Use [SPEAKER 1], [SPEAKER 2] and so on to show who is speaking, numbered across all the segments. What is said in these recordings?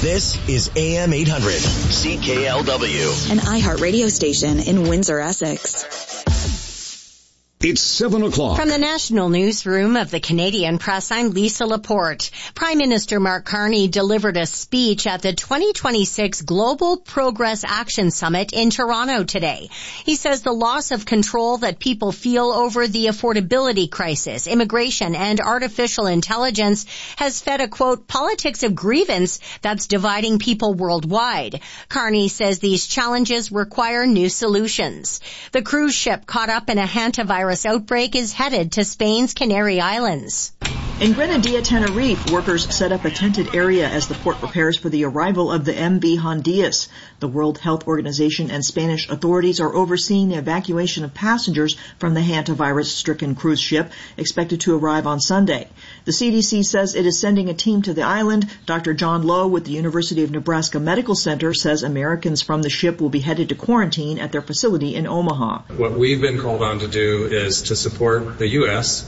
[SPEAKER 1] This is AM 800 CKLW,
[SPEAKER 2] an iHeart radio station in Windsor, Essex.
[SPEAKER 3] It's 7 o'clock.
[SPEAKER 4] From the National Newsroom of the Canadian Press, I'm Lisa Laporte. Prime Minister Mark Carney delivered a speech at the 2026 Global Progress Action Summit in Toronto today. He says the loss of control that people feel over the affordability crisis, immigration, and artificial intelligence has fed a, quote, politics of grievance that's dividing people worldwide. Carney says these challenges require new solutions. The cruise ship caught up in a hantavirus outbreak is headed to Spain's Canary Islands.
[SPEAKER 5] In Grenadilla, Tenerife, workers set up a tented area as the port prepares for the arrival of the MV Hondias. The World Health Organization and Spanish authorities are overseeing the evacuation of passengers from the hantavirus-stricken cruise ship, expected to arrive on Sunday. The CDC says it is sending a team to the island. Dr. John Lowe with the University of Nebraska Medical Center says Americans from the ship will be headed to quarantine at their facility in Omaha.
[SPEAKER 6] What we've been called on to do is to support the U.S.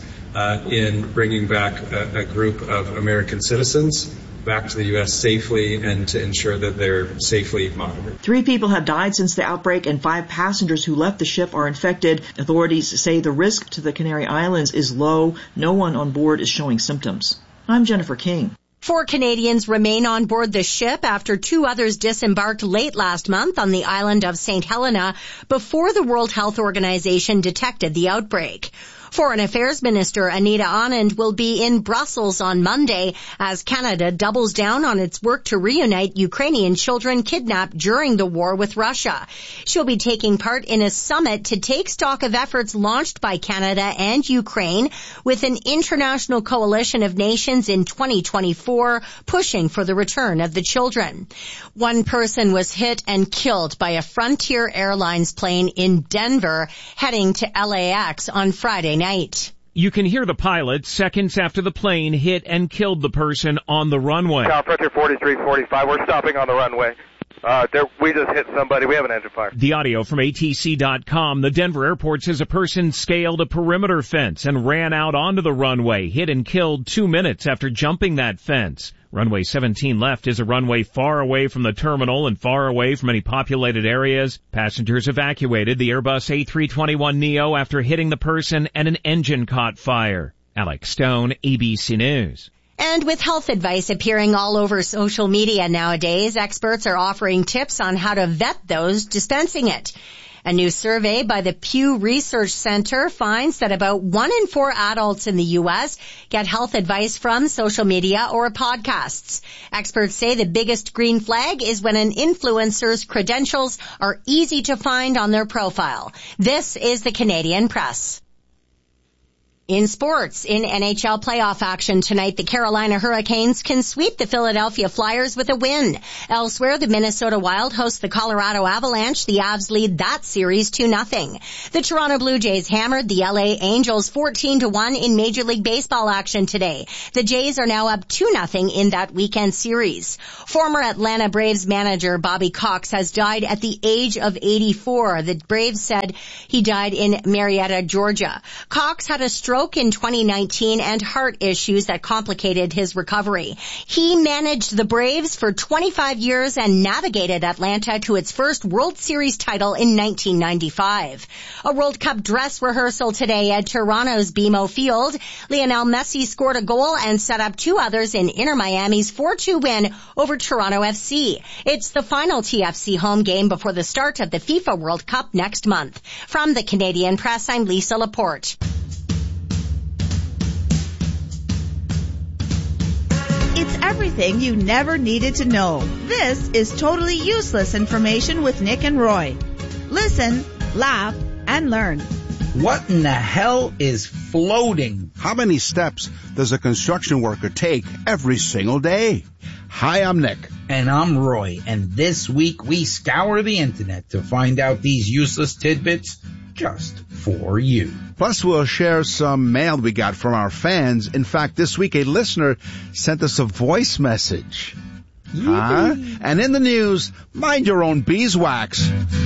[SPEAKER 6] In bringing back a group of American citizens back to the U.S. safely and to ensure that they're safely monitored.
[SPEAKER 5] 3 people have died since the outbreak and 5 passengers who left the ship are infected. Authorities say the risk to the Canary Islands is low. No one on board is showing symptoms. I'm Jennifer King.
[SPEAKER 4] 4 Canadians remain on board the ship after 2 others disembarked late last month on the island of St. Helena before the World Health Organization detected the outbreak. Foreign Affairs Minister Anita Anand will be in Brussels on Monday as Canada doubles down on its work to reunite Ukrainian children kidnapped during the war with Russia. She'll be taking part in a summit to take stock of efforts launched by Canada and Ukraine with an international coalition of nations in 2024 pushing for the return of the children. 1 person was hit and killed by a Frontier Airlines plane in Denver heading to LAX on Friday night.
[SPEAKER 7] You can hear the pilot seconds after the plane hit and killed the person on the runway.
[SPEAKER 8] Frontier 4345, we're stopping on the runway. We just hit somebody. We have an engine fire.
[SPEAKER 7] The audio from ATC.com. The Denver airport says a person scaled a perimeter fence and ran out onto the runway, hit and killed 2 minutes after jumping that fence. Runway 17 left is a runway far away from the terminal and far away from any populated areas. Passengers evacuated the Airbus A321neo after hitting the person and an engine caught fire. Alex Stone, ABC News.
[SPEAKER 4] And with health advice appearing all over social media nowadays, experts are offering tips on how to vet those dispensing it. A new survey by the Pew Research Center finds that about 1 in 4 adults in the U.S. get health advice from social media or podcasts. Experts say the biggest green flag is when an influencer's credentials are easy to find on their profile. This is the Canadian Press. In sports, in NHL playoff action tonight, the Carolina Hurricanes can sweep the Philadelphia Flyers with a win. Elsewhere, the Minnesota Wild host the Colorado Avalanche. The Avs lead that series 2-0. The Toronto Blue Jays hammered the LA Angels 14-1 in Major League Baseball action today. The Jays are now up 2-0 in that weekend series. Former Atlanta Braves manager Bobby Cox has died at the age of 84. The Braves said he died in Marietta, Georgia. Cox had a stroke in 2019 and heart issues that complicated his recovery. He managed the Braves for 25 years and navigated Atlanta to its first World Series title in 1995. A World Cup dress rehearsal today at Toronto's BMO Field. Lionel Messi scored a goal and set up 2 others in Inter Miami's 4-2 win over Toronto FC. It's the final TFC home game before the start of the FIFA World Cup next month. From the Canadian Press, I'm Lisa Laporte.
[SPEAKER 9] It's everything you never needed to know. This is totally useless information with Nick and Roy. Listen, laugh, and learn.
[SPEAKER 10] What in the hell is floating?
[SPEAKER 11] How many steps does a construction worker take every single day? Hi, I'm Nick.
[SPEAKER 10] And I'm Roy. And this week we scour the internet to find out these useless tidbits just for you.
[SPEAKER 11] Plus, we'll share some mail we got from our fans. In fact, this week a listener sent us a voice message. And in the news, mind your own beeswax.